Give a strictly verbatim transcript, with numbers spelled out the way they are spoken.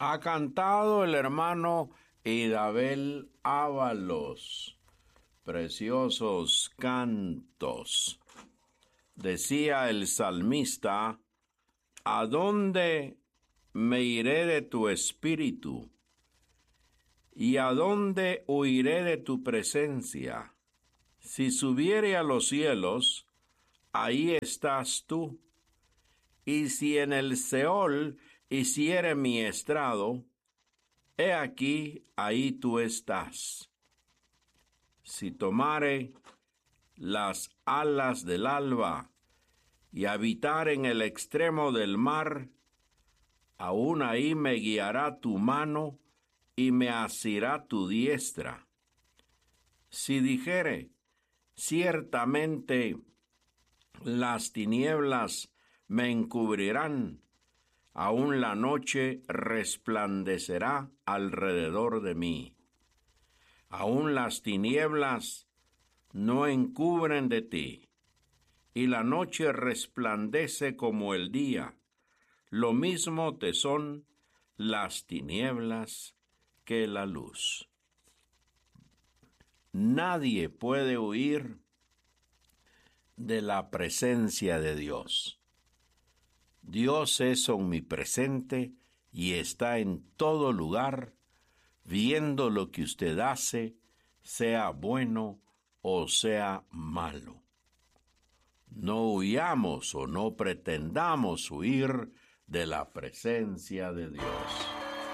Ha cantado el hermano Idabel Ábalos. Preciosos cantos. Decía el salmista: ¿a dónde me iré de tu espíritu? ¿Y a dónde huiré de tu presencia? Si subiere a los cielos, ahí estás tú. Y si en el Seol hiciere mi estrado, he aquí, ahí tú estás. Si tomare las alas del alba y habitar en el extremo del mar, aún ahí me guiará tu mano y me asirá tu diestra. Si dijere, ciertamente las tinieblas me encubrirán, aún la noche resplandecerá alrededor de mí. Aún las tinieblas no encubren de ti, y la noche resplandece como el día. Lo mismo te son las tinieblas que la luz. Nadie puede huir de la presencia de Dios. Dios es omnipresente y está en todo lugar, viendo lo que usted hace, sea bueno o sea malo. No huyamos o no pretendamos huir de la presencia de Dios.